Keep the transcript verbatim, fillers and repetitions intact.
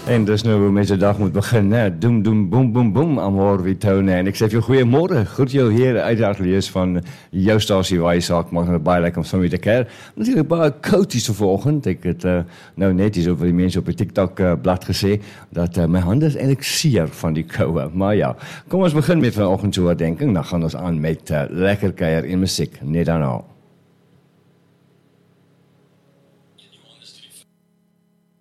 En dis nou hoe mense dag moet begin, né? Doem, doem, boem, boem, boem, amor Vitone. En ek sê vir jou goeiemôre, groet jou hier uit die ateljee van jou stasie waar jy saak maak, en baie lekker om saam met te keer. Natuurlik baie koud hier vanoggend. Ek het uh, nou net hier op die mense op die TikTok uh, blad gesê, dat uh, my hande is eintlik seer van die koue. Maar ja, kom ons begin met vanoggend so oordenking, dan gaan ons aan met uh, lekker kuier en musiek, net daarna.